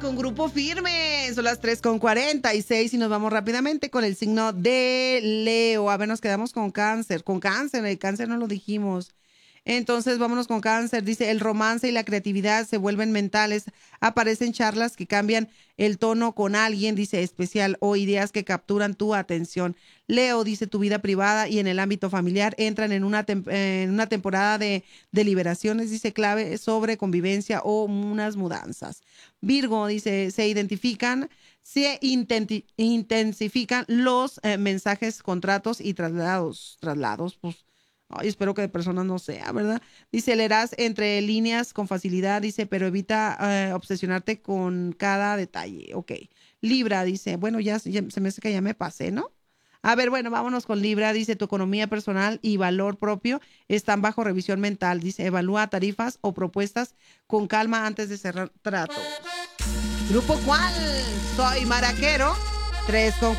con Grupo Firme. Son las 3:46 y nos vamos rápidamente con el signo de Leo. A ver, nos quedamos con Cáncer. Con Cáncer, el Cáncer no lo dijimos. Entonces, vámonos con Cáncer. Dice, el romance y la creatividad se vuelven mentales. Aparecen charlas que cambian el tono con alguien, dice, especial, o ideas que capturan tu atención. Leo, dice, tu vida privada y en el ámbito familiar entran en una temporada de deliberaciones, dice, clave sobre convivencia o unas mudanzas. Virgo, dice, intensifican los mensajes, contratos y traslados. Traslados, pues. Ay, espero que de personas no sea, ¿verdad? Dice, leerás entre líneas con facilidad, dice, pero evita obsesionarte con cada detalle. Ok. Libra, dice, bueno, ya se me hace que ya me pasé, ¿no? A ver, bueno, vámonos con Libra. Dice, tu economía personal y valor propio están bajo revisión mental. Dice, evalúa tarifas o propuestas con calma antes de cerrar tratos. ¿Grupo cuál? Soy Maraquero. 3:47.